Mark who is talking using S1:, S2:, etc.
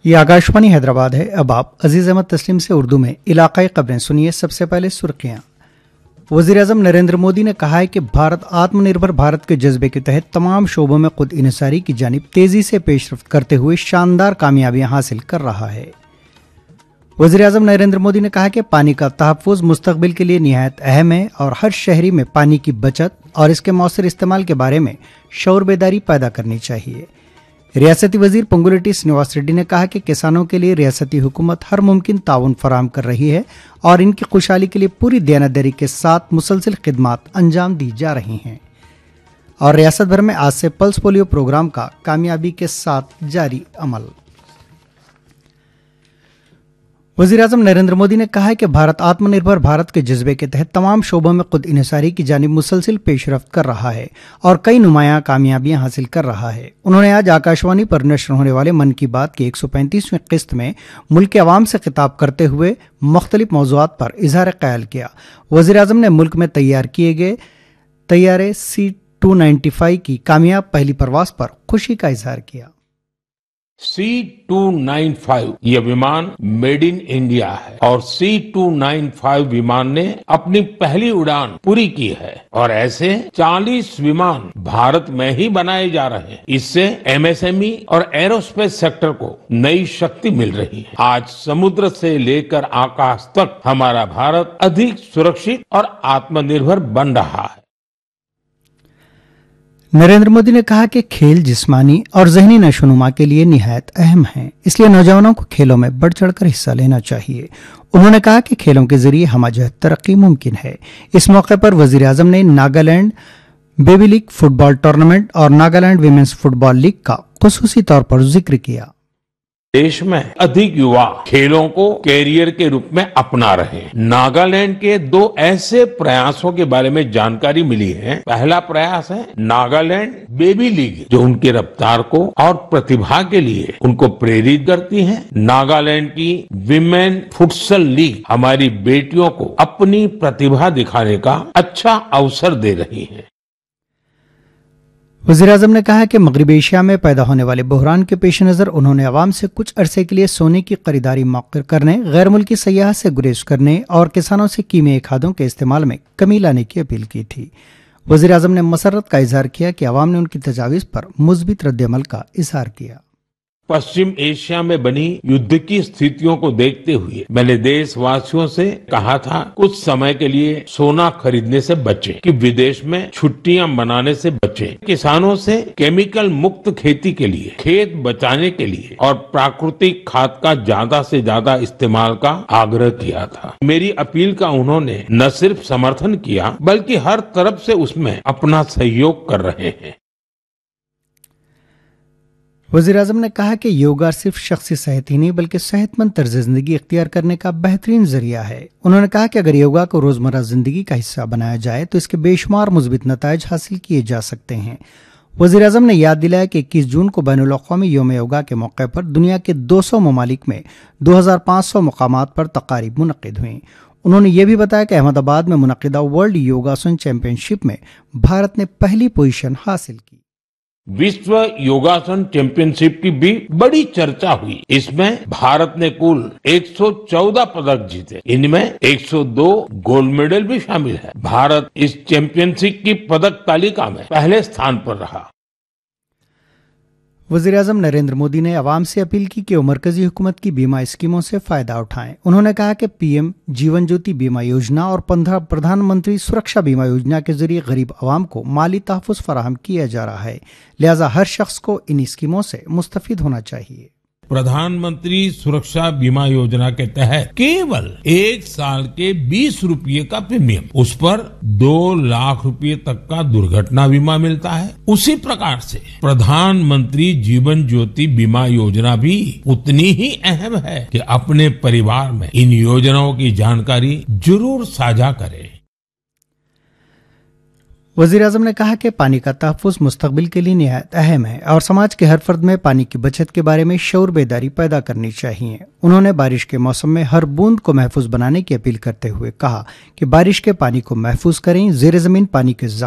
S1: ये आकाशवाणी हैदराबाद है। अब आप अजीज अहमद तस्लीम से उर्दू में इलाकाई खबरें सुनिए। सबसे पहले सुर्खियां। वज़ीर-ए-आज़म नरेंद्र मोदी ने कहा है कि भारत आत्मनिर्भर भारत के जज्बे के तहत तमाम शोबों में खुद इन्हिसारी की जानिब तेजी से पेशरफ्त करते हुए शानदार कामयाबियां हासिल कर रहा है। वज़ीर-ए-आज़म नरेंद्र मोदी ने कहा कि पानी का तहफ़्फ़ुज़ मुस्तक़बिल के लिए निहायत अहम है और हर शहरी में पानी की बचत और इसके मौसर इस्तेमाल के बारे में शऊर बेदारी पैदा करनी चाहिए। रियासती वजीर पंगुलेटी श्रीनिवास रेड्डी ने कहा कि किसानों के लिए रियासती हुकूमत हर मुमकिन ताउन फराहम कर रही है और इनकी खुशहाली के लिए पूरी दयानतदारी के साथ मुसलसिल खिदमात अंजाम दी जा रही हैं। और रियासत भर में आज से पल्स पोलियो प्रोग्राम का कामयाबी के साथ जारी अमल। वज़ीर-ए-आज़म नरेंद्र मोदी ने कहा है कि भारत आत्मनिर्भर भारत के जज्बे के तहत तमाम शोबों में खुद इन्हिसारी की जानिब मुसलसिल पेशरफ्त कर रहा है और कई नुमायां कामयाबियां हासिल कर रहा है। उन्होंने आज आकाशवाणी पर नश्र होने वाले मन की बात की 135वीं किस्त में मुल्क के अवाम से खिताब करते हुए मुख्तलिफ मौज़ूआत पर इजहार ख्याल किया। वज़ीर-ए-आज़म ने मुल्क में तैयार किए गए तैयारे C-295 की कामयाब पहली परवाज पर खुशी का इजहार किया।
S2: C-295 ये विमान मेड इन इंडिया है और C-295 विमान ने अपनी पहली उड़ान पूरी की है और ऐसे 40 विमान भारत में ही बनाए जा रहे हैं। इससे MSME और एरोस्पेस सेक्टर को नई शक्ति मिल रही है। आज समुद्र से लेकर आकाश तक हमारा भारत अधिक सुरक्षित और आत्मनिर्भर बन रहा है।
S1: नरेंद्र मोदी ने कहा कि खेल जिस्मानी और जहनी नशोनुमा के लिए निहायत अहम है, इसलिए नौजवानों को खेलों में बढ़ चढ़कर हिस्सा लेना चाहिए। उन्होंने कहा कि खेलों के जरिए हमजहत तरक्की मुमकिन है। इस मौके पर वज़ीर-ए-आज़म ने Nagaland baby league football tournament और नागालैंड विमेंस फुटबॉल लीग का खुसूसी तौर पर जिक्र किया।
S2: देश में अधिक युवा खेलों को कैरियर के रूप में अपना रहे हैं। नागालैंड के 2 ऐसे प्रयासों के बारे में जानकारी मिली है। पहला प्रयास है नागालैंड बेबी लीग, जो उनके रफ्तार को और प्रतिभा के लिए उनको प्रेरित करती है। नागालैंड की विमेन फुटसल लीग हमारी बेटियों को अपनी प्रतिभा दिखाने का अच्छा अवसर दे रही है।
S1: वज़ीर-ए-आज़म ने कहा कि मगरबी एशिया में पैदा होने वाले बहरान के पेश नज़र उन्होंने अवाम से कुछ अरसे के लिए सोने की खरीदारी मौखर करने, गैर मुल्की सयाहत से गुरेज करने और किसानों से कीमियाई खादों के इस्तेमाल में कमी लाने की अपील की थी। वज़ीर-ए-आज़म ने मसरत का इजहार किया कि अवाम ने उनकी तजावीज़ पर मुस्बित रद्द-ए-अमल का इजहार किया।
S2: पश्चिम एशिया में बनी युद्ध की स्थितियों को देखते हुए मैंने देशवासियों से कहा था कुछ समय के लिए सोना खरीदने से बचें, कि विदेश में छुट्टियां मनाने से बचें। किसानों से केमिकल मुक्त खेती के लिए, खेत बचाने के लिए और प्राकृतिक खाद का ज्यादा से ज्यादा इस्तेमाल का आग्रह किया था। मेरी अपील का उन्होंने न सिर्फ समर्थन किया बल्कि हर तरफ से उसमें अपना सहयोग कर रहे हैं।
S1: वज़ीर-ए-आज़म ने कहा कि योगा सिर्फ शख्सी सेहत ही नहीं बल्कि सेहतमंद तर्ज जिंदगी इख्तियार करने का बेहतरीन जरिया है। उन्होंने कहा कि अगर योगा को रोजमर्रा जिंदगी का हिस्सा बनाया जाए तो इसके बेशुमार मुस्बित नताइज हासिल किए जा सकते हैं। वज़ीर-ए-आज़म ने याद दिलाया कि 21 जून को बैनुल अक़वामी यौम योगा के मौके पर दुनिया के 200 ममालिक में 2500 मकामात पर तकारीब मुनक़िद हुई। उन्होंने ये भी बताया कि अहमदाबाद में मुनक़िदा वर्ल्ड योगासन चैंपियनशिप में भारत ने पहली पोजीशन हासिल की।
S2: विश्व योगासन चैंपियनशिप की भी बड़ी चर्चा हुई। इसमें भारत ने कुल 114 पदक जीते। इनमें 102 गोल्ड मेडल भी शामिल है। भारत इस चैंपियनशिप की पदक तालिका में पहले स्थान पर रहा।
S1: वज़ीर-ए-आज़म नरेंद्र मोदी ने अवाम से अपील की कि वो मरकजी हुकूमत की बीमा स्कीमों से फायदा उठाएं। उन्होंने कहा कि PM जीवन ज्योति बीमा योजना और प्रधानमंत्री सुरक्षा बीमा योजना के जरिए गरीब अवाम को माली तहफ़्फ़ुज़ फराहम किया जा रहा है, लिहाजा हर शख्स को इन स्कीमों से मुस्तफिद होना चाहिए।
S2: प्रधानमंत्री सुरक्षा बीमा योजना के तहत केवल 1 साल के 20 रुपये का प्रीमियम, उस पर 2 लाख रुपए तक का दुर्घटना बीमा मिलता है। उसी प्रकार से प्रधानमंत्री जीवन ज्योति बीमा योजना भी उतनी ही अहम है कि अपने परिवार में इन योजनाओं की जानकारी जरूर साझा करें।
S1: वज़ीर-ए-आज़म ने कहा कि पानी का तहफ़्फ़ुज़ मुस्तक़बिल के लिए निहायत अहम है और समाज के हर फर्द में पानी की बचत के बारे में शऊर बेदारी पैदा करनी चाहिए। उन्होंने बारिश के मौसम में हर बूंद को महफूज बनाने की अपील करते हुए कहा कि बारिश के पानी को महफूज करें, ज़ेर ज़मीन पानी के